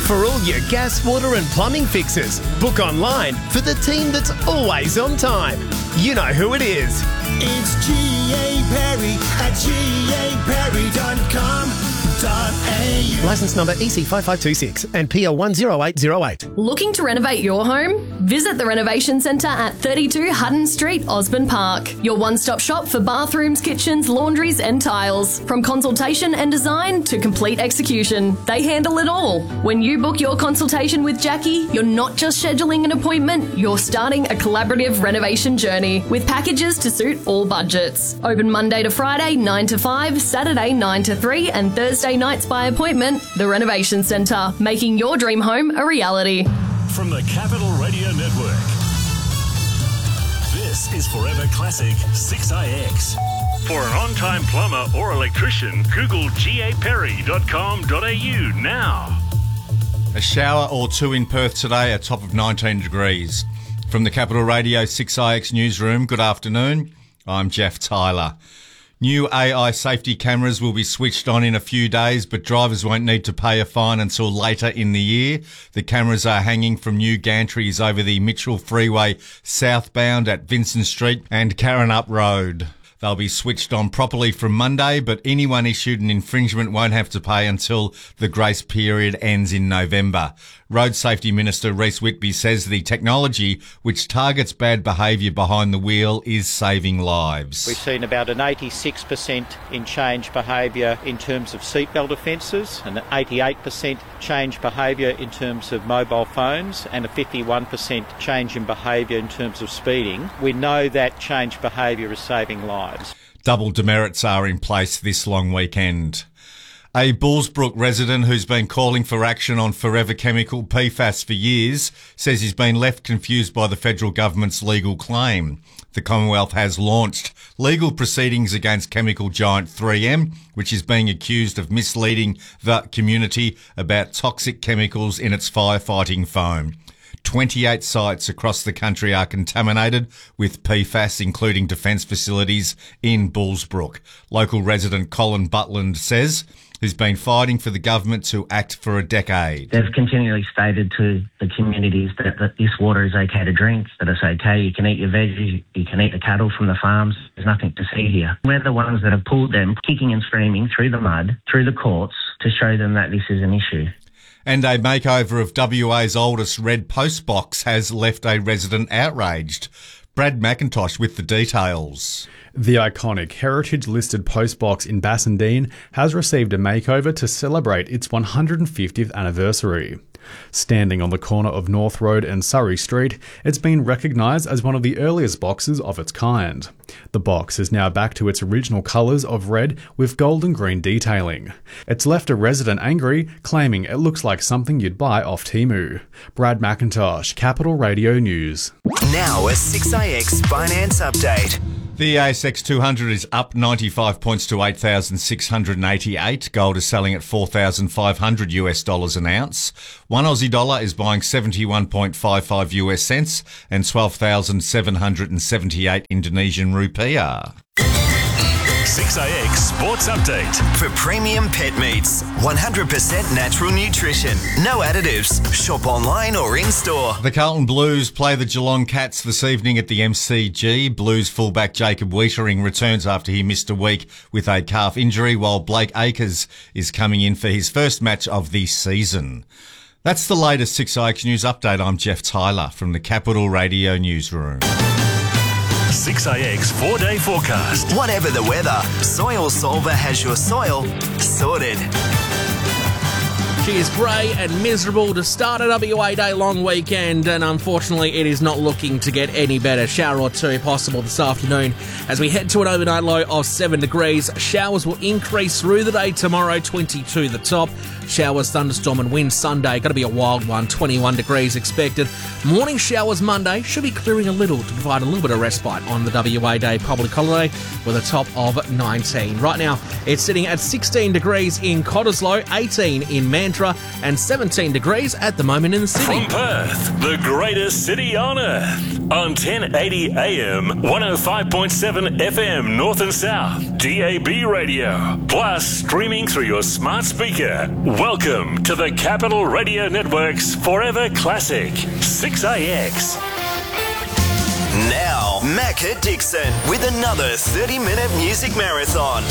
For all your gas, water and plumbing fixes, book online for the team that's always on time. You know who it is. It's G.A. Perry at gaperry.com.au. Licence number EC5526 and PL 10808. Looking to renovate your home? Visit the Renovation Centre at 32 Hutton Street, Osborne Park. Your one-stop shop for bathrooms, kitchens, laundries and tiles. From consultation and design to complete execution, they handle it all. When you book your consultation with Jackie, you're not just scheduling an appointment, you're starting a collaborative renovation journey with packages to suit all budgets. Open Monday to Friday 9 to 5, Saturday 9 to 3 and Thursday nights by appointment. The Renovation Centre, making your dream home a reality. From the Capital Radio Network, this is Forever Classic 6IX. For an on-time plumber or electrician, Google gaperry.com.au now. A shower or two in Perth today, a top of 19 degrees. From the Capital Radio 6IX newsroom, good afternoon. I'm Jeff Tyler. New AI safety cameras will be switched on in a few days, but drivers won't need to pay a fine until later in the year. The cameras are hanging from new gantries over the Mitchell Freeway southbound at Vincent Street and Karrinyup Road. They'll be switched on properly from Monday, but anyone issued an infringement won't have to pay until the grace period ends in November. Road Safety Minister Reece Whitby says the technology, which targets bad behaviour behind the wheel, is saving lives. We've seen about an 86% in change behaviour in terms of seatbelt offences, an 88% change behaviour in terms of mobile phones, and a 51% change in behaviour in terms of speeding. We know that change behaviour is saving lives. Double demerits are in place this long weekend. A Bullsbrook resident who's been calling for action on Forever Chemical PFAS for years says he's been left confused by the federal government's legal claim. The Commonwealth has launched legal proceedings against chemical giant 3M, which is being accused of misleading the community about toxic chemicals in its firefighting foam. 28 sites across the country are contaminated with PFAS, including defence facilities in Bullsbrook. Local resident Colin Butland says he's been fighting for the government to act for a decade. They've continually stated to the communities that this water is okay to drink, that it's okay, you can eat your veggies, you can eat the cattle from the farms, there's nothing to see here. We're the ones that have pulled them, kicking and screaming through the mud, through the courts, to show them that this is an issue. And a makeover of WA's oldest red post box has left a resident outraged. Brad McIntosh with the details. The iconic heritage-listed postbox in Bassendean has received a makeover to celebrate its 150th anniversary. Standing on the corner of North Road and Surrey Street, it's been recognised as one of the earliest boxes of its kind. The box is now back to its original colours of red with gold and green detailing. It's left a resident angry, claiming it looks like something you'd buy off Temu. Brad McIntosh, Capital Radio News. Now a 6IX finance update. The ASX 200 is up 95 points to 8,688. Gold is selling at $4,500 an ounce. One Aussie dollar is buying 71.55 US cents and 12,778 Indonesian rupiah. 6IX Sports Update. For premium pet meats, 100% natural nutrition, no additives. Shop online or in-store. The Carlton Blues play the Geelong Cats this evening at the MCG. Blues fullback Jacob Weitering returns after he missed a week with a calf injury, while Blake Acres is coming in for his first match of the season. That's the latest 6IX News Update. I'm Jeff Tyler from the Capital Radio Newsroom. 6IX 4-day forecast. Whatever the weather, Soil Solver has your soil sorted. She is grey and miserable to start a WA Day long weekend, and unfortunately it is not looking to get any better. Shower or two possible this afternoon as we head to an overnight low of 7 degrees. Showers will increase through the day tomorrow, 22 the top. Showers, thunderstorm and wind Sunday. Going to be a wild one, 21 degrees expected. Morning showers Monday should be clearing a little to provide a little bit of respite on the WA Day public holiday with a top of 19. Right now it's sitting at 16 degrees in Cottesloe, 18 in Manchester, and 17 degrees at the moment in the city. From Perth, the greatest city on earth, on 1080 AM, 105.7 FM North and South, DAB radio, plus streaming through your smart speaker. Welcome to the Capital Radio Network's Forever Classic, 6AX. Now, Macca Dixon with another 30-minute music marathon